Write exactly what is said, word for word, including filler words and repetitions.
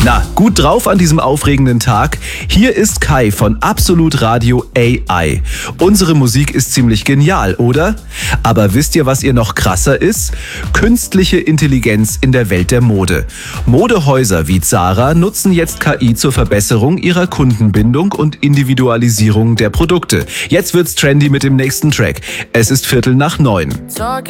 Na, gut drauf an diesem aufregenden Tag? Hier ist Kai von Absolut Radio A I. Unsere Musik ist ziemlich genial, oder? Aber wisst ihr, was ihr noch krasser ist? Künstliche Intelligenz in der Welt der Mode. Modehäuser wie Zara nutzen jetzt K I zur Verbesserung ihrer Kundenbindung und Individualisierung der Produkte. Jetzt wird's trendy mit dem nächsten Track. Es ist Viertel nach neun.